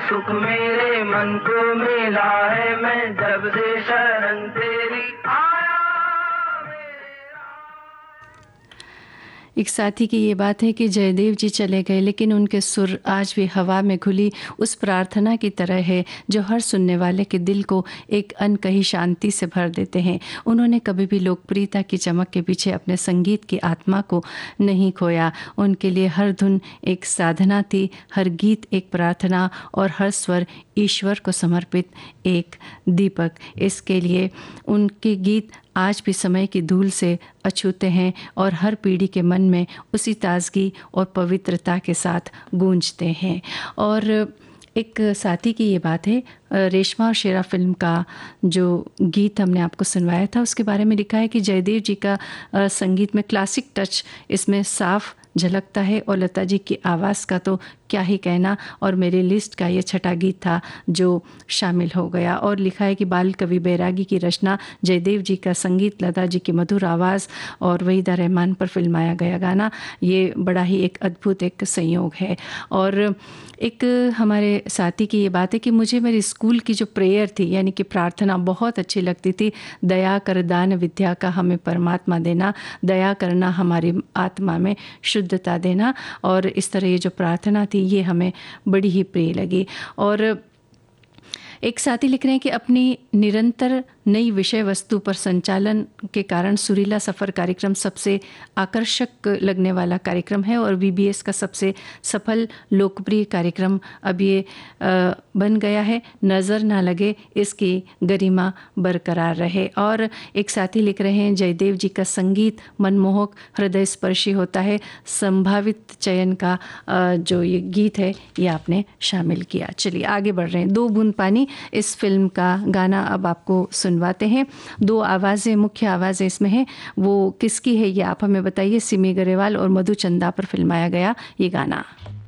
सुख मेरे मन को मिला है, मैं जब से शरण तेरी आया मेरा। एक साथी की ये बात है कि जयदेव जी चले गए, लेकिन उनके सुर आज भी हवा में घुली उस प्रार्थना की तरह है जो हर सुनने वाले के दिल को एक अनकही शांति से भर देते हैं। उन्होंने कभी भी लोकप्रियता की चमक के पीछे अपने संगीत की आत्मा को नहीं खोया। उनके लिए हर धुन एक साधना थी, हर गीत एक प्रार्थना और हर स्वर ईश्वर को समर्पित एक दीपक। इसके लिए उनके गीत आज भी समय की धूल से अछूते हैं और हर पीढ़ी के मन में उसी ताजगी और पवित्रता के साथ गूंजते हैं। और एक साथी की ये बात है, रेशमा और शेरा फिल्म का जो गीत हमने आपको सुनवाया था उसके बारे में लिखा है कि जयदेव जी का संगीत में क्लासिक टच इसमें साफ झलकता है और लता जी की आवाज़ का तो क्या ही कहना। और मेरी लिस्ट का ये छठा गीत था जो शामिल हो गया। और लिखा है कि बाल कवि बैरागी की रचना, जयदेव जी का संगीत, लता जी की मधुर आवाज़ और वहीदा रहमान पर फिल्माया गया गाना, ये बड़ा ही एक अद्भुत एक संयोग है। और एक हमारे साथी की ये बात है कि मुझे मेरे स्कूल की जो प्रेयर थी यानी कि प्रार्थना बहुत अच्छी लगती थी। दया कर दान विद्या का हमें परमात्मा देना, दया करना हमारी आत्मा में शुद्धता देना। और इस तरह ये जो प्रार्थना थी ये हमें बड़ी ही प्रिय लगी। और एक साथी लिख रहे हैं कि अपनी निरंतर नई विषय वस्तु पर संचालन के कारण सुरीला सफ़र कार्यक्रम सबसे आकर्षक लगने वाला कार्यक्रम है और VBS का सबसे सफल लोकप्रिय कार्यक्रम अब ये बन गया है। नज़र ना लगे, इसकी गरिमा बरकरार रहे। और एक साथी लिख रहे हैं, जयदेव जी का संगीत मनमोहक, हृदय स्पर्शी होता है। संभावित चयन का जो ये गीत है ये आपने शामिल किया। चलिए आगे बढ़ रहे हैं। दो बूंद पानी इस फिल्म का गाना अब आपको सुनवाते हैं। दो आवाज़ें, मुख्य आवाज़ें इसमें हैं, वो किसकी है ये आप हमें बताइए। सिमी गरेवाल और मधु चंदा पर फिल्माया गया ये गाना।